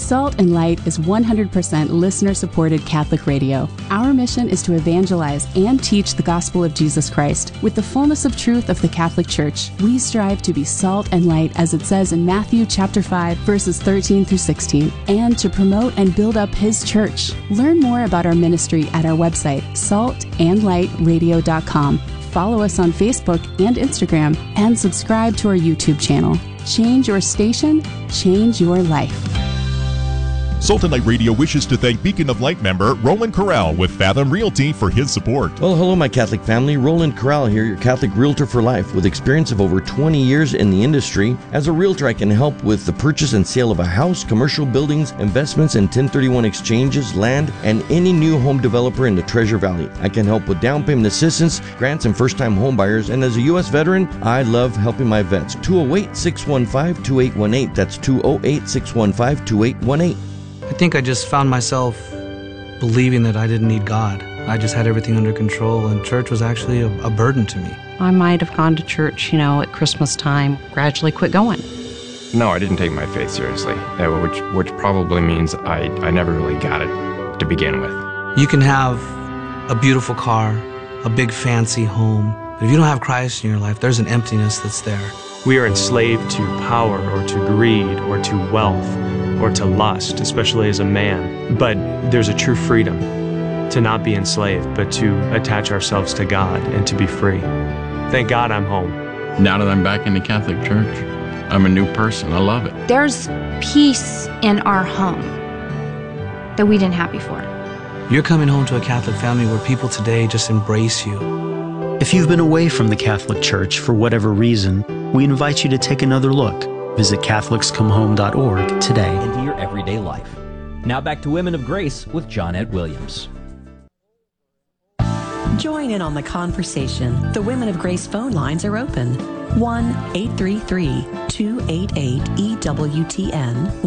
Salt and Light is 100% listener-supported Catholic radio. Our mission is to evangelize and teach the gospel of Jesus Christ with the fullness of truth of the Catholic Church. We strive to be salt and light, as it says in Matthew chapter 5, verses 13 through 16, and to promote and build up His church. Learn more about our ministry at our website, saltandlightradio.com. Follow us on Facebook and Instagram, and subscribe to our YouTube channel. Change your station, change your life. Salt and Light Radio wishes to thank Beacon of Light member Roland Corral with Fathom Realty for his support. Well, hello, my Catholic family. Roland Corral here, your Catholic realtor for life, with experience of over 20 years in the industry. As a realtor, I can help with the purchase and sale of a house, commercial buildings, investments in 1031 exchanges, land, and any new home developer in the Treasure Valley. I can help with down payment assistance, grants, and first-time home buyers. And as a U.S. veteran, I love helping my vets. 208-615-2818. That's 208-615-2818. I think I just found myself believing that I didn't need God. I just had everything under control, and church was actually a burden to me. I might have gone to church, at Christmas time, gradually quit going. No, I didn't take my faith seriously, which probably means I never really got it to begin with. You can have a beautiful car, a big fancy home, but if you don't have Christ in your life, there's an emptiness that's there. We are enslaved to power or to greed or to wealth or to lust, especially as a man. But there's a true freedom to not be enslaved, but to attach ourselves to God and to be free. Thank God I'm home. Now that I'm back in the Catholic Church, I'm a new person. I love it. There's peace in our home that we didn't have before. You're coming home to a Catholic family where people today just embrace you. If you've been away from the Catholic Church for whatever reason, we invite you to take another look. Visit CatholicsComeHome.org today. Into your everyday life. Now back to Women of Grace with Johnnette Williams. Join in on the conversation. The Women of Grace phone lines are open. 1-833-288-EWTN.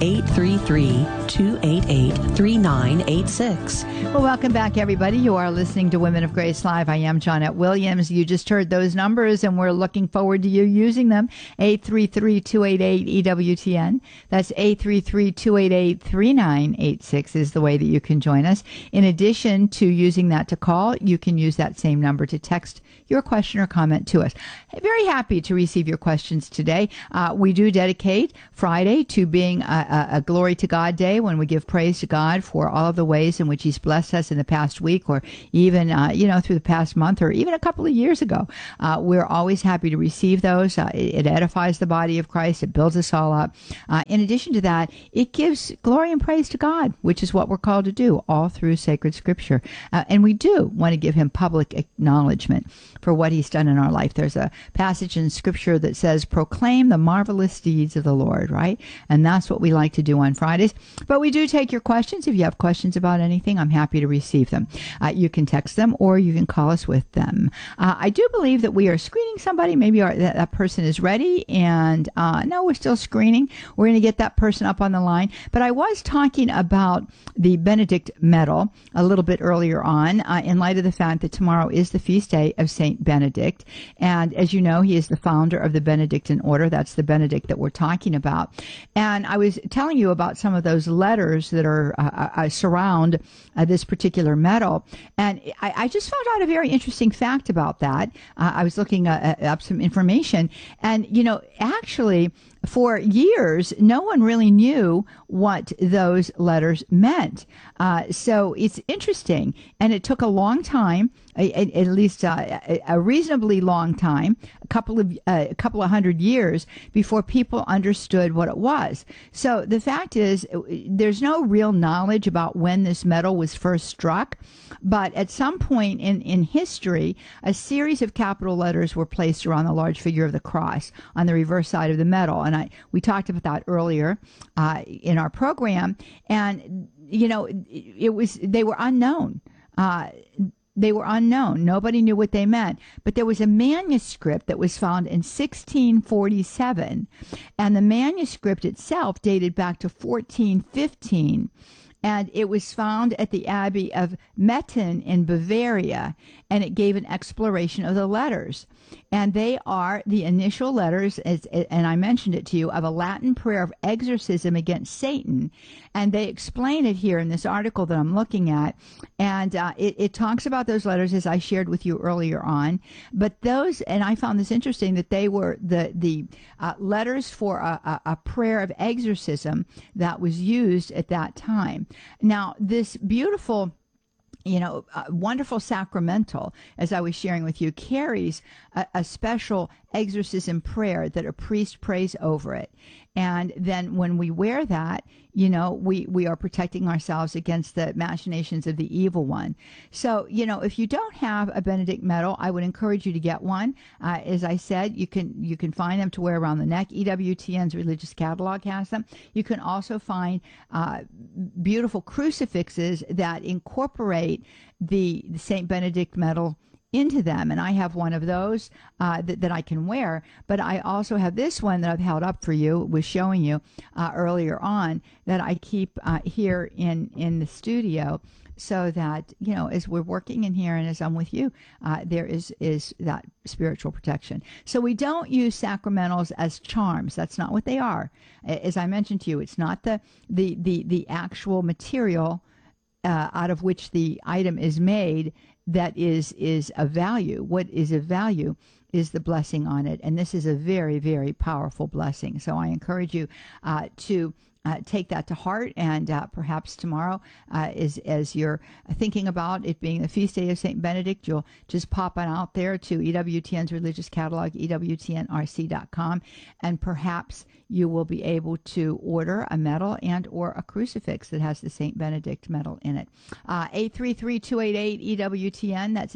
1-833-288-3986. Well, welcome back, everybody. You are listening to Women of Grace Live. I am Johnnette Williams. You just heard those numbers, and we're looking forward to you using them. 833-288-EWTN. That's 833-288-3986 is the way that you can join us. In addition to using that to call, you can use that same number to text your question or comment to us. Very happy to receive your questions today. We do dedicate Friday to being a Glory to God day, when we give praise to God for all of the ways in which He's blessed us in the past week, or even, through the past month, or even a couple of years ago. We're always happy to receive those. It edifies the body of Christ. It builds us all up. In addition to that, it gives glory and praise to God, which is what we're called to do all through sacred Scripture. And we do want to give Him public acknowledgement for what He's done in our life. There's a passage in Scripture that says, proclaim the marvelous deeds of the Lord, right? And that's what we like to do on Fridays. But we do take your questions. If you have questions about anything, I'm happy to receive them. You can text them, or you can call us with them. I do believe that we are screening somebody. Maybe that person is ready, and no, we're still screening. We're going to get that person up on the line. But I was talking about the Benedict Medal a little bit earlier on, in light of the fact that tomorrow is the feast day of Saint Benedict. And as you know, he is the founder of the Benedictine order. That's the Benedict that we're talking about. And I was telling you about some of those letters that are surround this particular medal. And I just found out a very interesting fact about that. I was looking up some information. And, actually, for years, no one really knew what those letters meant. So it's interesting. And it took a long time, at least a reasonably long time, a couple of hundred years, before people understood what it was. So the fact is, there's no real knowledge about when this medal was first struck. But at some point in history, a series of capital letters were placed around the large figure of the cross on the reverse side of the medal. And we talked about that earlier in our program. And, they were unknown. They were unknown. Nobody knew what they meant. But there was a manuscript that was found in 1647. And the manuscript itself dated back to 1415. And it was found at the Abbey of Metten in Bavaria, and it gave an exploration of the letters. And they are the initial letters, and I mentioned it to you, of a Latin prayer of exorcism against Satan. And they explain it here in this article that I'm looking at. And it talks about those letters, as I shared with you earlier on. But those, and I found this interesting, that they were the letters for a prayer of exorcism that was used at that time. Now, this beautiful, wonderful sacramental, as I was sharing with you, carries a special exorcism prayer that a priest prays over it. And then when we wear that, we are protecting ourselves against the machinations of the evil one. So, if you don't have a Benedict medal, I would encourage you to get one. As I said, you can find them to wear around the neck. EWTN's Religious Catalog has them. You can also find beautiful crucifixes that incorporate the St. Benedict medal into them, and I have one of those that I can wear. But I also have this one that I've held up for you, was showing you earlier on, that I keep here in the studio, so that as we're working in here and as I'm with you, there is that spiritual protection. So we don't use sacramentals as charms. That's not what they are. As I mentioned to you, it's not the actual material out of which the item is made that is of value. What is of value is the blessing on it. And this is a very, very powerful blessing. So I encourage you to take that to heart, and perhaps tomorrow, as you're thinking about it being the feast day of St. Benedict, you'll just pop on out there to EWTN's Religious Catalog, EWTNRC.com, and perhaps you will be able to order a medal and or a crucifix that has the St. Benedict medal in it. 833-288-EWTN, that's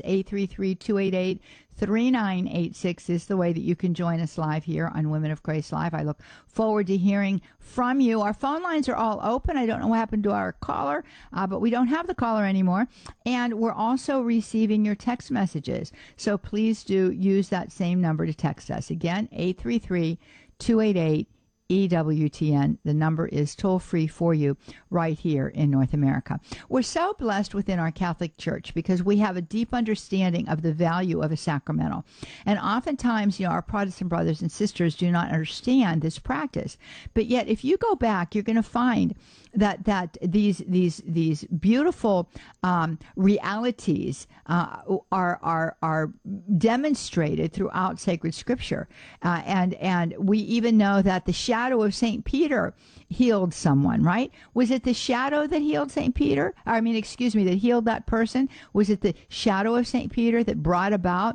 833-288-3986 is the way that you can join us live here on Women of Grace Live. I look forward to hearing from you. Our phone lines are all open. I don't know what happened to our caller, but we don't have the caller anymore. And we're also receiving your text messages. So please do use that same number to text us. Again, 833-288-EWTN. The number is toll free for you right here in North America. We're so blessed within our Catholic Church because we have a deep understanding of the value of a sacramental. And oftentimes, our Protestant brothers and sisters do not understand this practice. But yet, if you go back, you're going to find that these beautiful realities are demonstrated throughout sacred Scripture, and we even know that the shadow of St. Peter healed someone, right? Was it the shadow that healed St. Peter? That healed that person? Was it the shadow of St. Peter that brought about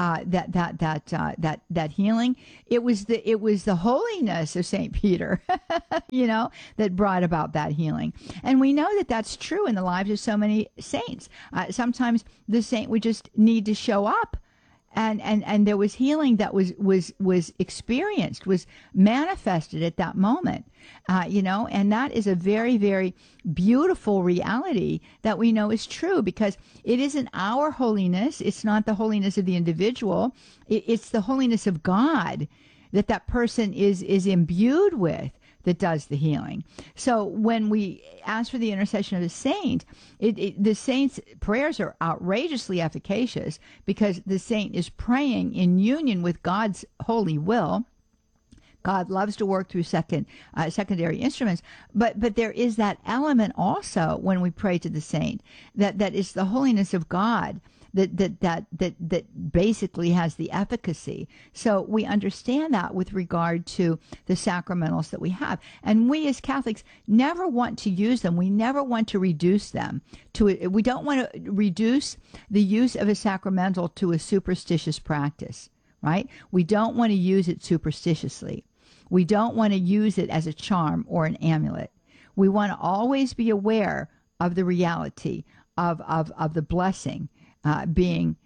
that healing? It was the holiness of St. Peter, that brought about that healing. And we know that that's true in the lives of so many saints. Sometimes the saint would just need to show up, and there was healing that was experienced, was manifested at that moment, and that is a very, very beautiful reality that we know is true, because it isn't our holiness. It's not the holiness of the individual. It's the holiness of God that person is imbued with that does the healing. So when we ask for the intercession of the saint, the saint's prayers are outrageously efficacious, because the saint is praying in union with God's holy will. God loves to work through secondary instruments, but there is that element also when we pray to the saint that is the holiness of God that basically has the efficacy. So we understand that with regard to the sacramentals that we have, and we as Catholics never want to use them. We never want to reduce them we don't want to reduce the use of a sacramental to a superstitious practice, right? We don't want to use it superstitiously. We don't want to use it as a charm or an amulet. We want to always be aware of the reality of the blessing being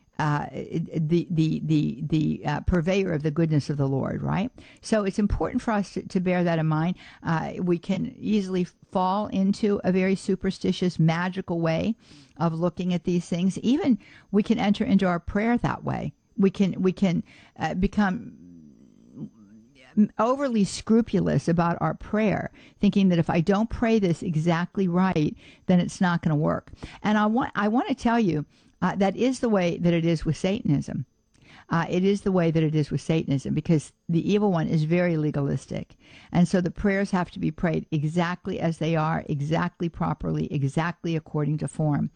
the purveyor of the goodness of the Lord, right? So it's important for us to bear that in mind. We can easily fall into a very superstitious, magical way of looking at these things. Even we can enter into our prayer that way. We can become overly scrupulous about our prayer, thinking that if I don't pray this exactly right, then it's not going to work. And I want to tell you, that is the way that it is with Satanism. It is the way that it is with Satanism, because the evil one is very legalistic. And so the prayers have to be prayed exactly as they are, exactly properly, exactly according to form.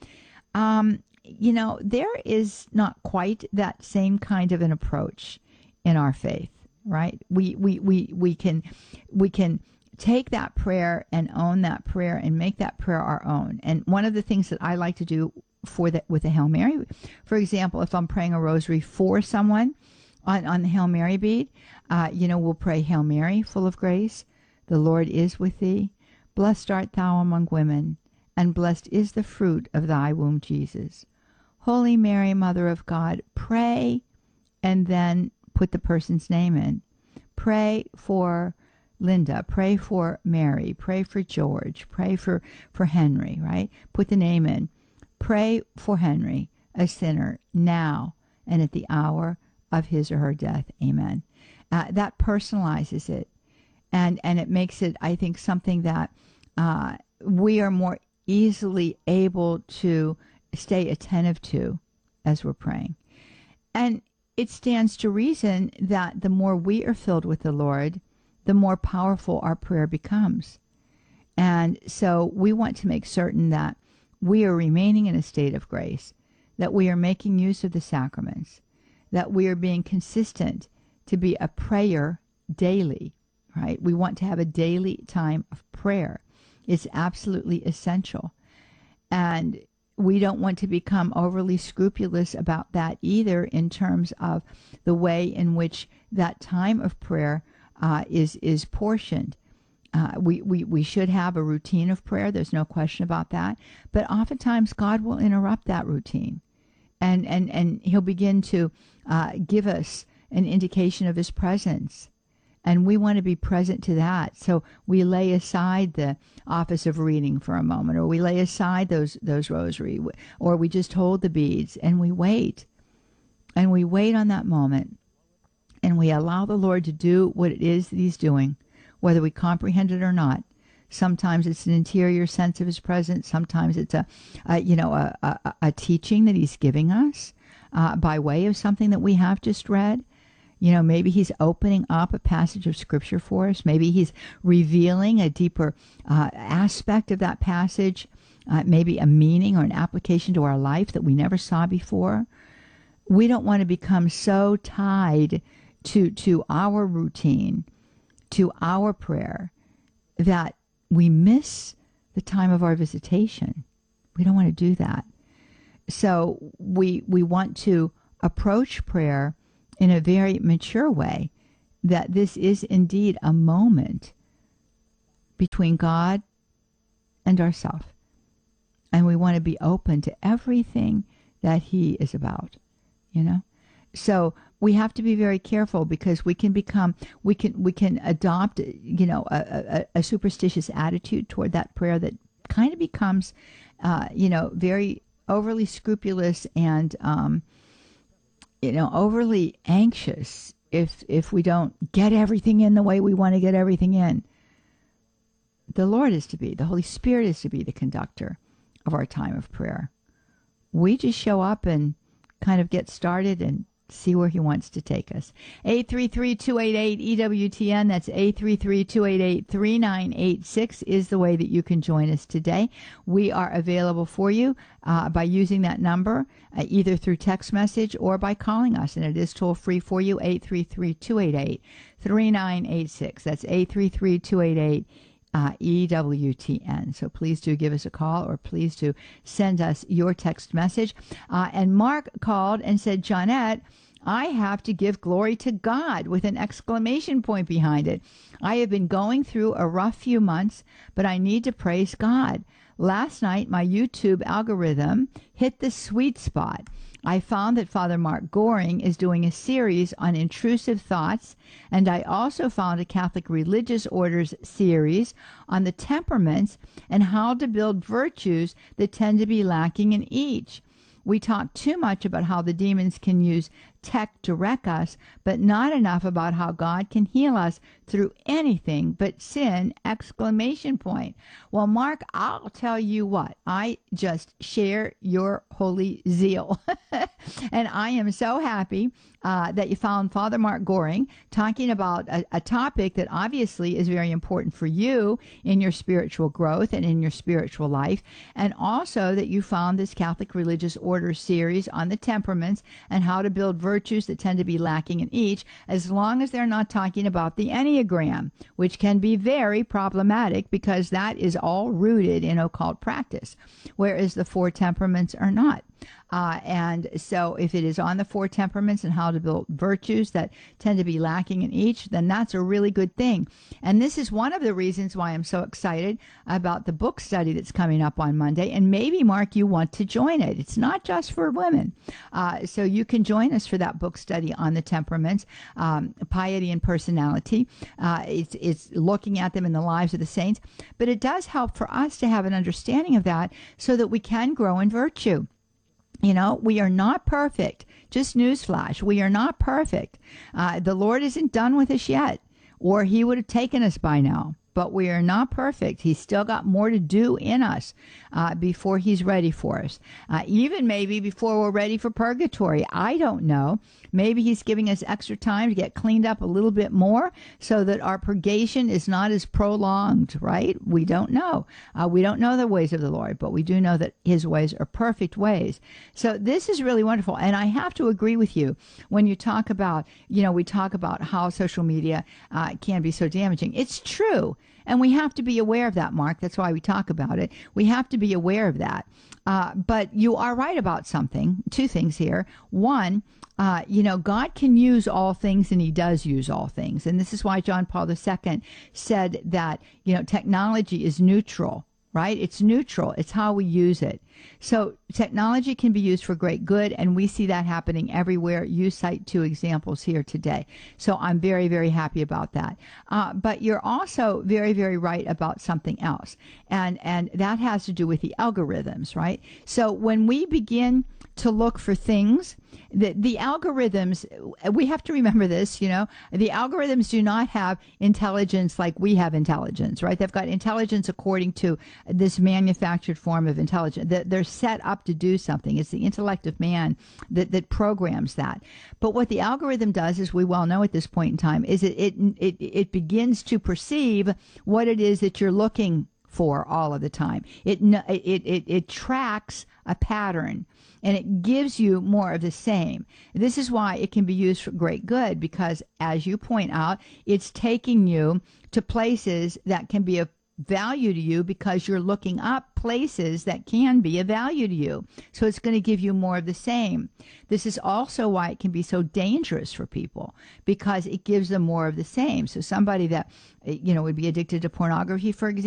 There is not quite that same kind of an approach in our faith, right? We can take that prayer and own that prayer and make that prayer our own. And one of the things that I like to do with the Hail Mary, for example, if I'm praying a rosary for someone on the Hail Mary bead, we'll pray, Hail Mary, full of grace, the Lord is with thee. Blessed art thou among women, and blessed is the fruit of thy womb, Jesus. Holy Mary, Mother of God, pray, and then put the person's name in. Pray for Linda, pray for Mary, pray for George, pray for Henry, right? Put the name in. Pray for Henry, a sinner, now and at the hour of his or her death. Amen. That personalizes it, and it makes it, I think, something that we are more easily able to stay attentive to as we're praying. And it stands to reason that the more we are filled with the Lord, the more powerful our prayer becomes. And so we want to make certain that we are remaining in a state of grace, that we are making use of the sacraments, that we are being consistent to be a prayer daily, right? We want to have a daily time of prayer. It's absolutely essential. And we don't want to become overly scrupulous about that either, in terms of the way in which that time of prayer is portioned. We should have a routine of prayer. There's no question about that. But oftentimes God will interrupt that routine, and He'll begin to give us an indication of His presence. And we want to be present to that. So we lay aside the office of reading for a moment, or we lay aside those rosary, or we just hold the beads and we wait. And we wait on that moment. And we allow the Lord to do what it is that He's doing, whether we comprehend it or not. Sometimes it's an interior sense of His presence. Sometimes it's a teaching that He's giving us by way of something that we have just read. Maybe He's opening up a passage of Scripture for us. Maybe He's revealing a deeper aspect of that passage, maybe a meaning or an application to our life that we never saw before. We don't want to become so tied to our routine, to our prayer, that we miss the time of our visitation. We don't want to do that. So we want to approach prayer in a very mature way, that this is indeed a moment between God and ourselves. And we want to be open to everything that He is about, So we have to be very careful, because we can adopt, a superstitious attitude toward that prayer that kind of becomes, very overly scrupulous and, overly anxious if we don't get everything in the way we want to get everything in. The Holy Spirit is to be the conductor of our time of prayer. We just show up and kind of get started and see where He wants to take us. 833-288-EWTN. That's 833-288-3986 is the way that you can join us today. We are available for you by using that number, either through text message or by calling us. And it is toll free for you, 833-288-3986. That's 833-288 EWTN. So please do give us a call, or please do send us your text message. And Mark called and said, Johnette, I have to give glory to God, with an exclamation point behind it. I have been going through a rough few months, but I need to praise God. Last night, my YouTube algorithm hit the sweet spot. I found that Father Mark Goring is doing a series on intrusive thoughts, and I also found a Catholic Religious Orders series on the temperaments and how to build virtues that tend to be lacking in each. We talk too much about how the demons can use tech direct us, but not enough about how God can heal us through anything but sin, exclamation point. Well, Mark, I'll tell you what, I just share your holy zeal. And I am so happy that you found Father Mark Goring talking about a topic that obviously is very important for you in your spiritual growth and in your spiritual life, and also that you found this Catholic Religious Order series on the temperaments and how to build virtues that tend to be lacking in each, as long as they're not talking about the Enneagram, which can be very problematic because that is all rooted in occult practice, whereas the 4 temperaments are not. And so if it is on the 4 temperaments and how to build virtues that tend to be lacking in each, then that's a really good thing. And this is one of the reasons why I'm so excited about the book study that's coming up on Monday. And maybe, Mark, you want to join it. It's not just for women. So you can join us for that book study on the temperaments, piety and personality. It's looking at them in the lives of the saints. But it does help for us to have an understanding of that so that we can grow in virtue. You know, we are not perfect. Just newsflash, we are not perfect. The Lord isn't done with us yet, or he would have taken us by now. But we are not perfect. He's still got more to do in us before he's ready for us. Even maybe before we're ready for purgatory. I don't know. Maybe he's giving us extra time to get cleaned up a little bit more so that our purgation is not as prolonged, right? We don't know. We don't know the ways of the Lord, but we do know that his ways are perfect ways. So this is really wonderful. And I have to agree with you when you talk about, we talk about how social media can be so damaging. It's true. And we have to be aware of that, Mark. That's why we talk about it. We have to be aware of that. But you are right about something. 2 things here. One, God can use all things, and he does use all things. And this is why John Paul II said that, technology is neutral. Right? It's neutral. It's how we use it. So technology can be used for great good, and we see that happening everywhere. You cite 2 examples here today. So I'm very, very happy about that. But you're also very, very right about something else. And that has to do with the algorithms, right? So when we begin to look for things, the algorithms, we have to remember this, the algorithms do not have intelligence like we have intelligence, right? They've got intelligence according to this manufactured form of intelligence. They're set up to do something. It's the intellect of man that programs that. But what the algorithm does, as we well know at this point in time, is it begins to perceive what it is that you're looking for all of the time. It tracks a pattern, and it gives you more of the same. This is why it can be used for great good, because as you point out, it's taking you to places that can be of value to you because you're looking up places that can be of value to you. So it's going to give you more of the same. This is also why it can be so dangerous for people, because it gives them more of the same. So somebody that, would be addicted to pornography, for example,